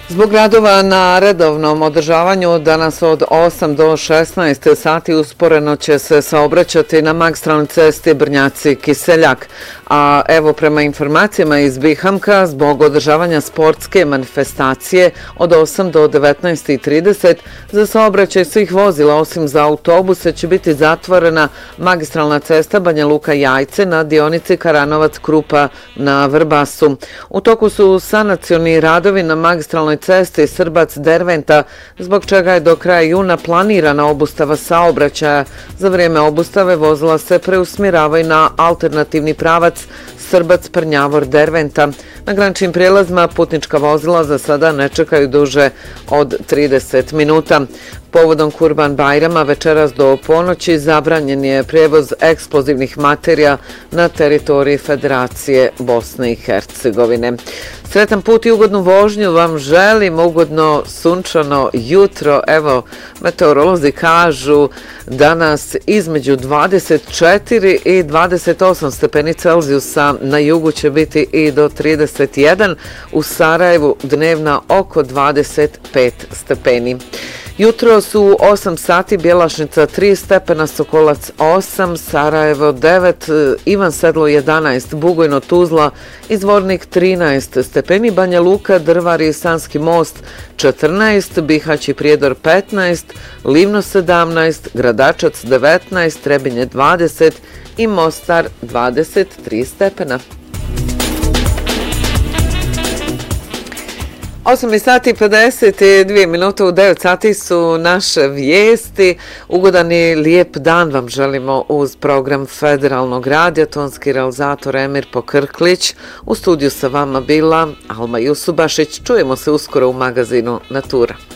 Zbog radova na redovnom održavanju danas od 8 do 16 sati usporeno će se saobraćati na magistralnoj cesti Brnjaci-Kiseljak. A evo prema informacijama iz Bihamka, zbog održavanja sportske manifestacije od 8 do 19:30 za saobraćaj svih vozila osim za autobuse će biti zatvorena magistralna cesta Banja Luka-Jajce na dionici Karanovac-Krupa na Vrbasu. U toku su sanacioni radovi na magistralnoj cesti Srbac-Derventa, zbog čega je do kraja juna planirana obustava saobraćaja. Za vrijeme obustave vozila se preusmjeravaju na alternativni pravac Srbac-Prnjavor-Derventa. Na graničnim prijelazima putnička vozila za sada ne čekaju duže od 30 minuta. Povodom Kurban Bajrama večeras do ponoći zabranjen je prijevoz eksplozivnih materija na teritoriji Federacije Bosne i Hercegovine. Sretan put i ugodnu vožnju vam želim, ugodno sunčano jutro. Evo, meteorolozi kažu danas između 24 i 28 stepeni Celzijusa, na jugu će biti i do 31, u Sarajevu dnevna oko 25 stepeni. Jutro su 8 sati, Bjelašnica 3 stepena, Sokolac 8, Sarajevo 9, Ivan Sedlo 11, Bugojno Tuzla i Zvornik 13 stepeni, Banja Luka, Drvar i Sanski most 14, Bihać i Prijedor 15, Livno 17, Gradačac 19, Trebinje 20 i Mostar 23 stepena. 8 sati i 52 minute, u 9 sati su naše vijesti. Ugodan i lijep dan vam želimo uz program Federalnog radija, tonski realizator Emir Pokrklić. U studiju sa vama bila Alma Jusubašić. Čujemo se uskoro u magazinu Natura.